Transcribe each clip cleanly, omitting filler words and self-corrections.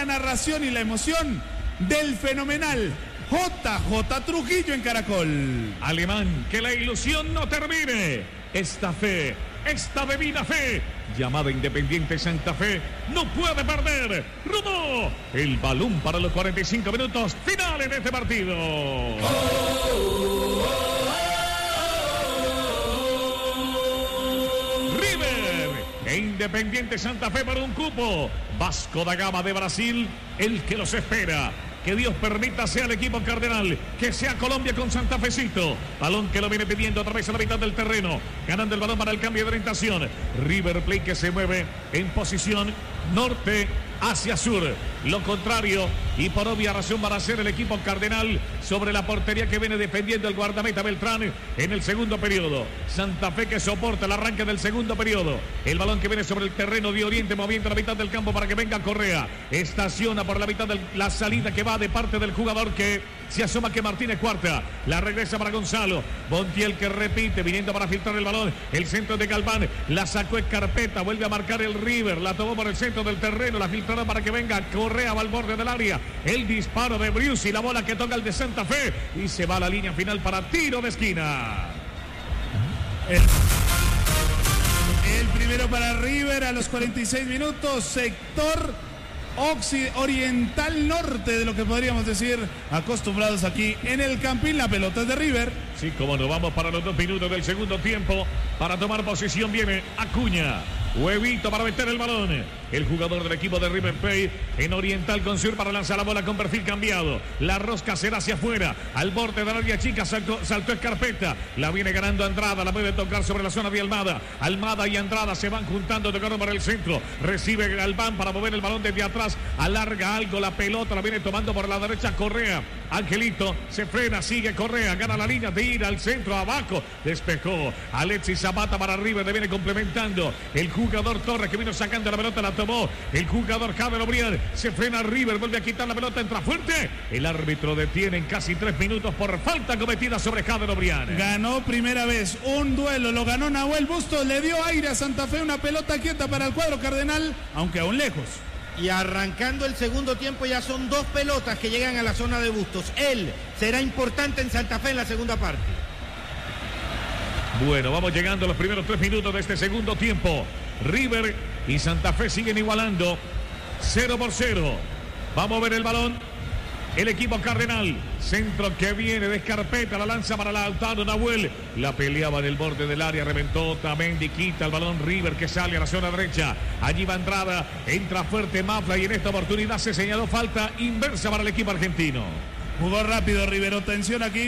la narración y la emoción del fenomenal JJ Trujillo en Caracol. Alemán, que la ilusión no termine. Esta fe, esta bebida fe, llamada Independiente Santa Fe, no puede perder. Rodó el balón para los 45 minutos finales de este partido. River e Independiente Santa Fe para un cupo. Vasco da Gama de Brasil, el que los espera. Que Dios permita sea el equipo cardenal, que sea Colombia con Santa Fecito. Balón que lo viene pidiendo otra vez a la mitad del terreno. Ganando el balón para el cambio de orientación. River Plate que se mueve en posición norte hacia sur. Lo contrario, y por obvia razón, va a ser el equipo cardenal sobre la portería que viene defendiendo el guardameta Beltrán en el segundo periodo. Santa Fe que soporta el arranque del segundo periodo. El balón que viene sobre el terreno de Oriente, moviendo la mitad del campo para que venga Correa. Estaciona por la mitad de la salida que va de parte del jugador que se asoma, que Martínez cuarta. La regresa para Gonzalo. Montiel que repite, viniendo para filtrar el balón. El centro de Galván. La sacó Escarpeta. Vuelve a marcar el River. La tomó por el centro del terreno. La filtrará para que venga Correa, va al borde del área. El disparo de Brius y la bola que toca el de Santa Fe. Y se va a la línea final para tiro de esquina. El primero para River a los 46 minutos. Sector oriental norte de lo que podríamos decir, acostumbrados aquí en el Campín. La pelota es de River. Sí, como nos vamos para los 2 minutos del segundo tiempo. Para tomar posición viene Acuña. Huevito para meter el balón. El jugador del equipo de River Plate en oriental con sur para lanzar la bola con perfil cambiado. La rosca será hacia afuera. Al borde del área chica saltó Escarpeta. La viene ganando Andrada. La puede tocar sobre la zona de Almada. Almada y Andrada se van juntando, tocando para el centro. Recibe Galván para mover el balón desde atrás. Alarga algo la pelota. La viene tomando por la derecha Correa. Angelito se frena, sigue Correa. Gana la línea de ir al centro, abajo. Despejó Alexis Zapata para River. Le viene complementando el jugador Torres que vino sacando la pelota. La tomó el jugador Javier Obrián. Se frena River, vuelve a quitar la pelota, entra fuerte. El árbitro detiene en casi 3 minutos por falta cometida sobre Javier Obrián. Ganó primera vez un duelo, lo ganó Nahuel Bustos, le dio aire a Santa Fe, una pelota quieta para el cuadro cardenal, aunque aún lejos. Y arrancando el segundo tiempo ya son 2 pelotas que llegan a la zona de Bustos. Él será importante en Santa Fe en la segunda parte. Bueno, vamos llegando a los primeros 3 minutos de este segundo tiempo. River y Santa Fe siguen igualando 0-0. Vamos a ver el balón. El equipo cardenal. Centro que viene de Escarpeta. La lanza para Lautaro Nahuel. La peleaba en el borde del área. Reventó Tamendi. Quita el balón River que sale a la zona derecha. Allí va Andrada. Entra fuerte Mafla. Y en esta oportunidad se señaló falta inversa para el equipo argentino. Jugó rápido River. Atención aquí.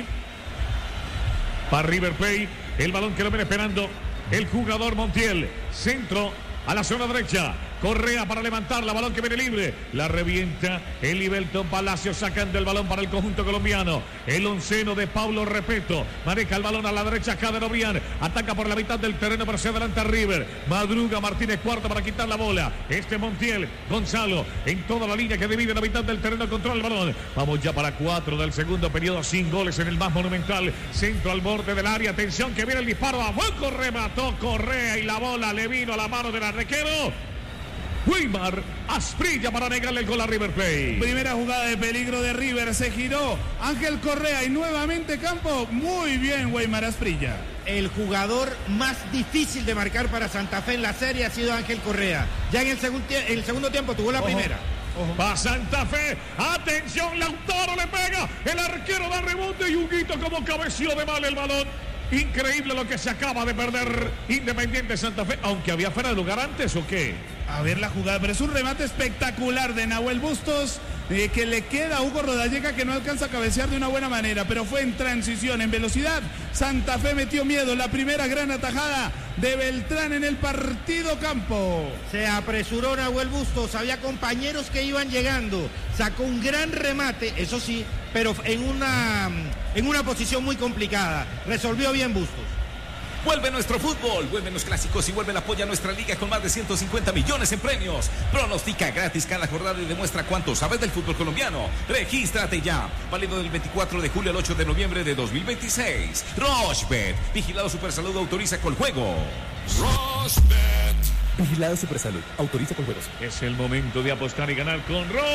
Para River Plate. El balón que lo viene esperando el jugador Montiel. Centro a la zona derecha. Correa para levantarla, balón que viene libre. La revienta el Ibelton Palacios sacando el balón para el conjunto colombiano. El onceno de Pablo Repeto. Maneja el balón a la derecha, Jader Obrián. Ataca por la mitad del terreno, pero se adelanta River. Madruga Martínez cuarto para quitar la bola. Montiel, Gonzalo, en toda la línea que divide la mitad del terreno, controla el balón. Vamos ya para 4 del segundo periodo, sin goles en el más monumental. Centro al borde del área, atención que viene el disparo. Abajo remató Correa y la bola le vino a la mano del arquero Weimar Asprilla para negarle el gol a River Plate. Primera jugada de peligro de River, se giró Ángel Correa y nuevamente campo. Muy bien Weimar Asprilla. El jugador más difícil de marcar para Santa Fe en la serie ha sido Ángel Correa. Ya en el segundo tiempo tuvo la primera. Va Santa Fe, atención, Lautaro le pega, el arquero da rebote y Huguito como cabeció de mal el balón. Increíble lo que se acaba de perder Independiente Santa Fe, aunque había fuera de lugar antes, ¿o qué? A ver la jugada, pero es un remate espectacular de Nahuel Bustos, que le queda a Hugo Rodallega, que no alcanza a cabecear de una buena manera, pero fue en transición, en velocidad. Santa Fe metió miedo, la primera gran atajada de Beltrán en el partido campo. Se apresuró Nahuel Bustos, había compañeros que iban llegando, sacó un gran remate, eso sí, pero en una posición muy complicada. Resolvió bien Bustos. Vuelve nuestro fútbol, vuelven los clásicos y vuelve el apoyo a nuestra liga con más de 150 millones en premios. Pronostica gratis cada jornada y demuestra cuánto sabes del fútbol colombiano. Regístrate ya. Válido del 24 de julio al 8 de noviembre de 2026. Rochebet. Vigilado Supersalud, autoriza con juego. Rochebet. Vigilado Supersalud, autoriza con juegos. Es el momento de apostar y ganar con Rochebet.